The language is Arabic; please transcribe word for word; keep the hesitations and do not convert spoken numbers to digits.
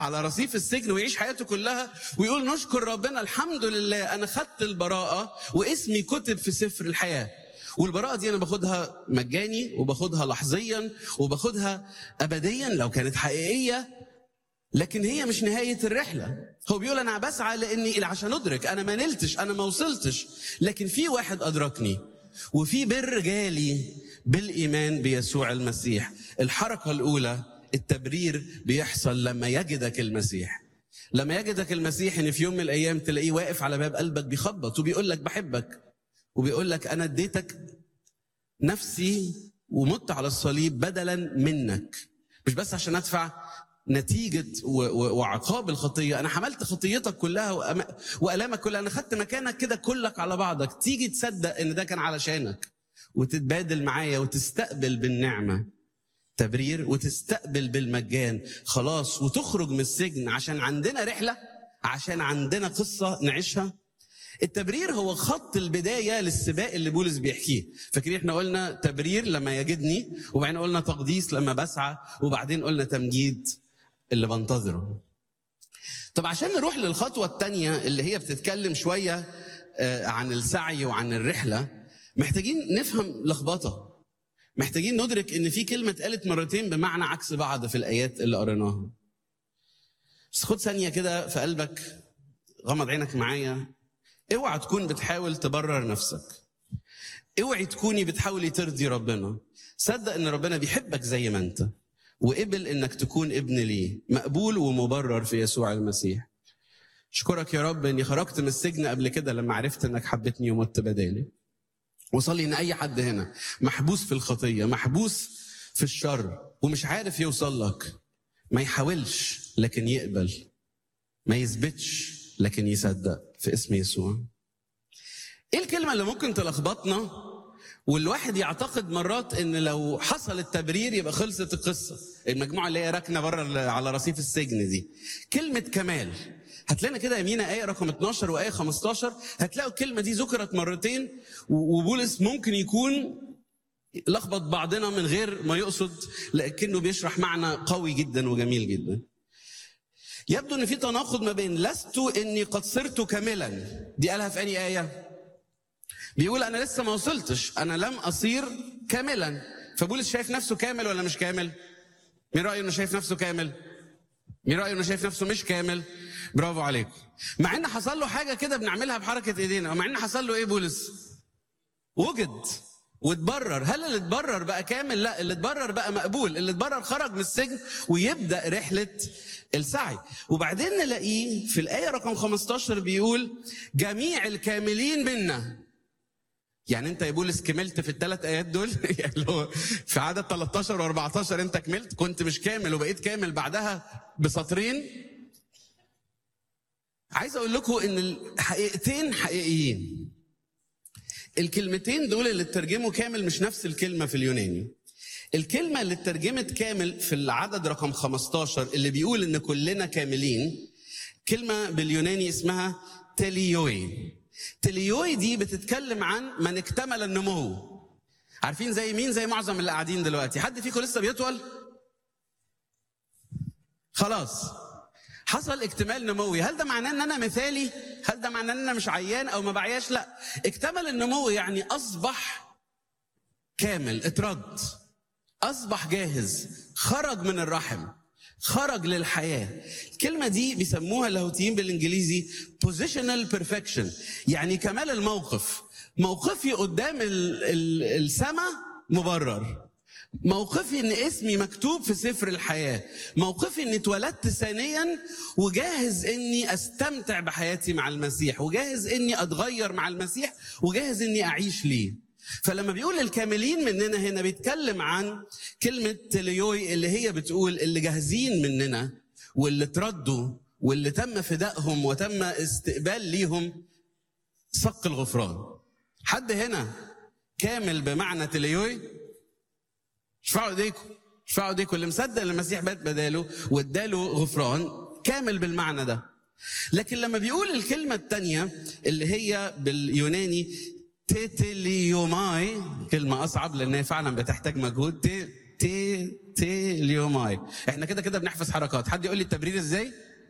على رصيف السجن ويعيش حياته كلها ويقول نشكر ربنا الحمد لله أنا خدت البراءة واسمي كتب في سفر الحياة. والبراءة دي أنا باخدها مجاني وباخدها لحظيا وباخدها أبديا لو كانت حقيقية، لكن هي مش نهاية الرحلة. هو بيقول أنا بسعى لأني عشان أدرك، أنا ما نلتش، أنا ما وصلتش، لكن في واحد أدركني وفي بر جالي بالإيمان بيسوع المسيح. الحركة الأولى التبرير بيحصل لما يجدك المسيح. لما يجدك المسيح إن في يوم من الأيام تلاقيه واقف على باب قلبك بيخبط وبيقول لك بحبك، وبيقول لك أنا اديتك نفسي ومت على الصليب بدلا منك، مش بس عشان أدفع نتيجة وعقاب الخطية، أنا حملت خطيتك كلها وألامك كلها، أنا خدت مكانك كده كلك على بعضك. تيجي تصدق إن ده كان علشانك وتتبادل معايا وتستقبل بالنعمة تبرير وتستقبل بالمجان خلاص، وتخرج من السجن عشان عندنا رحلة، عشان عندنا قصة نعيشها. التبرير هو خط البداية للسباق اللي بولس بيحكيه. فاكرين احنا قلنا تبرير لما يجدني، وبعدين قلنا تقديس لما بسعى، وبعدين قلنا تمجيد اللي بنتظره. طب عشان نروح للخطوة الثانية اللي هي بتتكلم شوية عن السعي وعن الرحلة، محتاجين نفهم لخبطة، محتاجين ندرك ان في كلمة اتقالت مرتين بمعنى عكس بعض في الآيات اللي قريناها. بس خد ثانية كده في قلبك، غمض عينك معايا. اوعى تكون بتحاول تبرر نفسك، اوعي تكوني بتحاولي ترضي ربنا. صدق ان ربنا بيحبك زي ما انت، وقبل انك تكون ابن ليه مقبول ومبرر في يسوع المسيح. اشكرك يا رب اني خرجت من السجن قبل كده لما عرفت انك حبتني ومت بدالي. وصلي ان اي حد هنا محبوس في الخطية، محبوس في الشر ومش عارف يوصل لك، ما يحاولش لكن يقبل، ما يثبتش لكن يصدق في اسم يسوع. ايه الكلمة اللي ممكن تلخبطنا والواحد يعتقد مرات ان لو حصل التبرير يبقى خلصت القصة؟ المجموعة اللي هي راكنة بره على رصيف السجن دي، كلمة كمال. هتلاقينا كده يمينا آية رقم اتناشر وآية خمستاشر، هتلاقوا الكلمة دي ذكرت مرتين، وبولس ممكن يكون لخبط بعضنا من غير ما يقصد، لكنه بيشرح معنى قوي جدا وجميل جدا. يبدو ان في تناقض ما بين لست اني قد صرت كاملا، دي قالها في أي آية؟ بيقول انا لسه ما وصلتش، انا لم اصير كاملا. فبولس شايف نفسه كامل ولا مش كامل؟ مين رأيه انه شايف نفسه كامل؟ مين رأيه انه شايف نفسه مش كامل؟ برافو عليكم. مع ان حصل له حاجه كده بنعملها بحركه ايدينا، ومع ان حصل له ايه بولس؟ وجد واتبرر. هل اللي اتبرر بقى كامل؟ لا، اللي اتبرر بقى مقبول، اللي اتبرر خرج من السجن ويبدأ رحلة السعي. وبعدين نلاقيه في الآية رقم خمستاشر بيقول جميع الكاملين منا. يعني انت يا بولس كملت في الثلاث آيات دول؟ يعني لو في عدد تلتاشر واربعتاشر انت كملت، كنت مش كامل وبقيت كامل بعدها بسطرين. عايز اقول لكم ان الحقيقتين حقيقيين. الكلمتين دول اللي ترجموا كامل مش نفس الكلمة في اليوناني. الكلمة اللي ترجمت كامل في العدد رقم خمستاشر اللي بيقول ان كلنا كاملين، كلمة باليوناني اسمها تليوي. تليوي دي بتتكلم عن من اكتمل النمو. عارفين زي مين؟ زي معظم اللي قاعدين دلوقتي. حد فيكم لسه بيطول؟ خلاص حصل اكتمال نموي. هل ده معناه ان انا مثالي؟ هل ده معناه ان انا مش عيان او ما بعياش؟ لا، اكتمل النمو يعني اصبح كامل، اترد، اصبح جاهز، خرج من الرحم، خرج للحياة. الكلمة دي بيسموها اللاهوتيين بالانجليزي positional perfection، يعني كمال الموقف. موقفي قدام السماء مبرر، موقفي ان اسمي مكتوب في سفر الحياة، موقفي اني اتولدت ثانيا وجاهز اني استمتع بحياتي مع المسيح، وجاهز اني اتغير مع المسيح، وجاهز اني اعيش ليه. فلما بيقول الكاملين مننا هنا بيتكلم عن كلمة تليوي اللي هي بتقول اللي جاهزين مننا واللي تردوا واللي تم فدائهم وتم استقبال ليهم صك الغفران. حد هنا كامل بمعنى تليوي؟ ارفعوا ايديكم، ارفعوا ايديكم. اللي مصدق ان المسيح بات بداله واداله غفران كامل بالمعنى ده. لكن لما بيقول الكلمة الثانية اللي هي باليوناني تيتليوماي، كلمة أصعب لأنها فعلا بتحتاج مجهود، تي تي ليوماي. احنا كده كده بنحفظ حركات. حد يقول لي التبرير ازاي؟